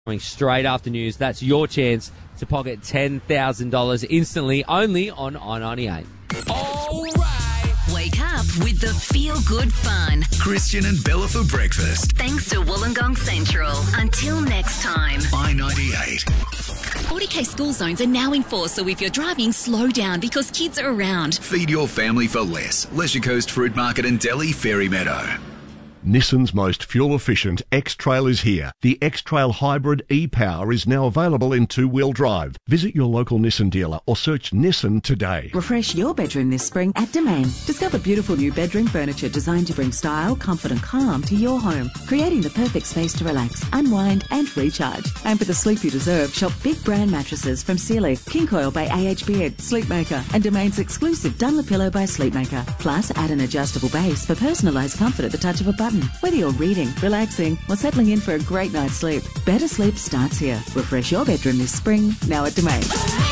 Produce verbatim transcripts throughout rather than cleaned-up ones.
Coming straight after news, that's your chance to pocket ten thousand dollars instantly, only on I ninety-eight. All right. Wake up with the feel-good fun. Christian and Bella for breakfast. Thanks to Wollongong Central. Until next time. I ninety-eight. forty K school zones are now in force, so if you're driving, slow down because kids are around. Feed your family for less. Leisure Coast Fruit Market and Delhi Ferry Meadow. Nissan's most fuel-efficient X-Trail is here. The X-Trail Hybrid e-Power is now available in two-wheel drive. Visit your local Nissan dealer or search Nissan today. Refresh your bedroom this spring at Domain. Discover beautiful new bedroom furniture designed to bring style, comfort and calm to your home, creating the perfect space to relax, unwind and recharge. And for the sleep you deserve, shop big brand mattresses from Sealy, King Coil by A H Beard, Sleepmaker and Domain's exclusive Dunlop by Sleepmaker. Plus, add an adjustable base for personalised comfort at the touch of a button. Whether you're reading, relaxing or settling in for a great night's sleep, better sleep starts here. Refresh your bedroom this spring, now at Domain.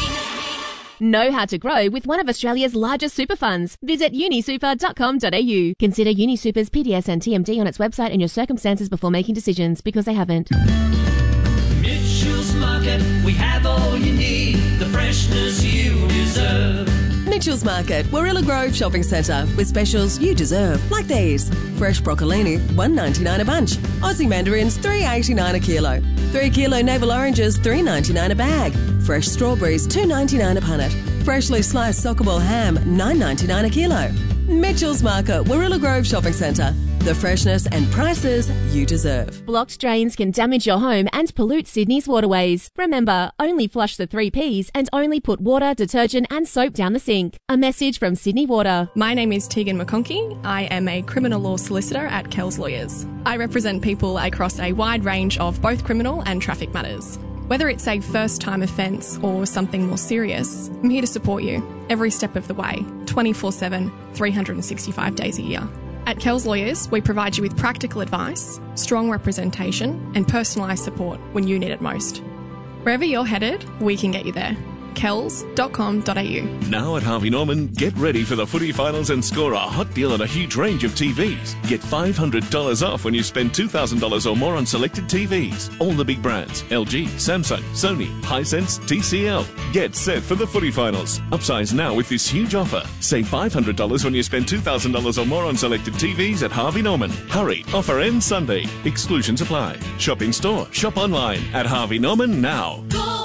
Know how to grow with one of Australia's largest super funds. Visit unisuper dot com dot a u. Consider UniSuper's P D S and T M D on its website and your circumstances before making decisions, because they haven't. Mitchell's Market, we have all you need, the freshness you deserve. Mitchell's Market, Warilla Grove Shopping Centre, with specials you deserve, like these. Fresh broccolini, one ninety-nine a bunch. Aussie mandarins, three eighty-nine a kilo. three kilo navel oranges, three ninety-nine a bag. Fresh strawberries, two ninety-nine a punnet. Freshly sliced soccer ball ham, nine ninety-nine a kilo. Mitchell's Market, Warilla Grove Shopping Centre. The freshness and prices you deserve. Blocked drains can damage your home and pollute Sydney's waterways. Remember, only flush the three Ps and only put water, detergent and soap down the sink. A message from Sydney Water. My name is Tegan McConkey. I am a criminal law solicitor at Kells Lawyers. I represent people across a wide range of both criminal and traffic matters. Whether it's a first-time offence or something more serious, I'm here to support you every step of the way, twenty-four seven, three hundred sixty-five days a year. At Kells Lawyers, we provide you with practical advice, strong representation and personalised support when you need it most. Wherever you're headed, we can get you there. kells dot com dot a u. Now at Harvey Norman, get ready for the footy finals and score a hot deal on a huge range of T Vs. Get five hundred dollars off when you spend two thousand dollars or more on selected T Vs. All the big brands, L G, Samsung, Sony, Hisense, T C L. Get set for the footy finals. Upsize now with this huge offer. Save five hundred dollars when you spend two thousand dollars or more on selected T Vs at Harvey Norman. Hurry, offer ends Sunday. Exclusions apply. Shop in store, shop online at Harvey Norman now.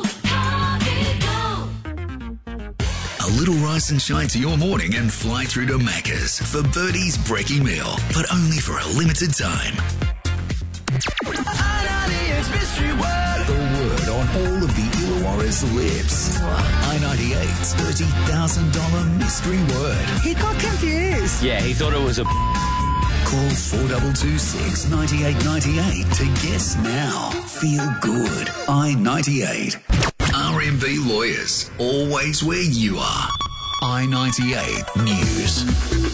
A little rice and shine to your morning and fly through to Macca's for Birdie's Brekkie Meal, but only for a limited time. I ninety-eight's mystery word. The word on all of the Illawarra's lips. I ninety-eight's thirty thousand dollars mystery word. He got confused. Yeah, he thought it was a... Call four two two six, nine eight nine eight to guess now. Feel good. I ninety-eight. R M B Lawyers, always where you are. I ninety-eight News.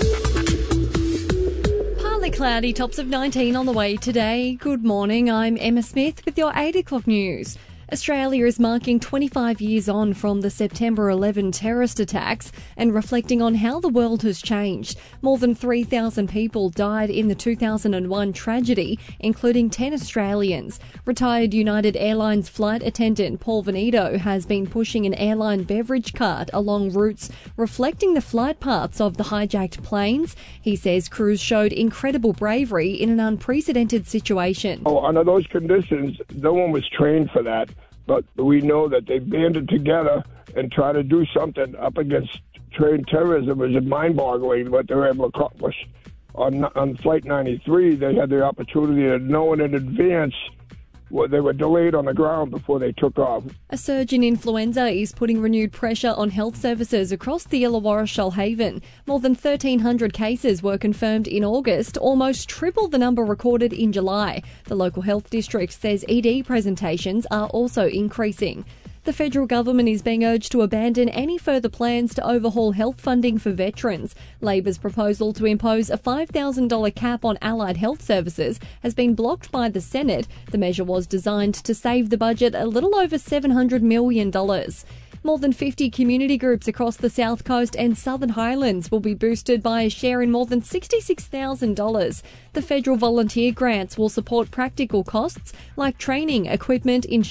Partly cloudy, tops of nineteen on the way today. Good morning, I'm Emma Smith with your eight o'clock news. Australia is marking twenty-five years on from the September eleventh terrorist attacks and reflecting on how the world has changed. More than three thousand people died in the two thousand one tragedy, including ten Australians. Retired United Airlines flight attendant Paul Veneto has been pushing an airline beverage cart along routes reflecting the flight paths of the hijacked planes. He says crews showed incredible bravery in an unprecedented situation. Oh, under those conditions, no one was trained for that. But we know that they banded together and tried to do something up against train terrorism. It was mind-boggling what they were able to accomplish. On, on Flight ninety-three, they had the opportunity of knowing in advance well, they were delayed on the ground before they took off. A surge in influenza is putting renewed pressure on health services across the Illawarra Shoalhaven. More than thirteen hundred cases were confirmed in August, almost triple the number recorded in July. The local health district says E D presentations are also increasing. The federal government is being urged to abandon any further plans to overhaul health funding for veterans. Labor's proposal to impose a five thousand dollars cap on allied health services has been blocked by the Senate. The measure was designed to save the budget a little over seven hundred million dollars. More than fifty community groups across the South Coast and Southern Highlands will be boosted by a share in more than sixty-six thousand dollars. The federal volunteer grants will support practical costs like training, equipment, insurance,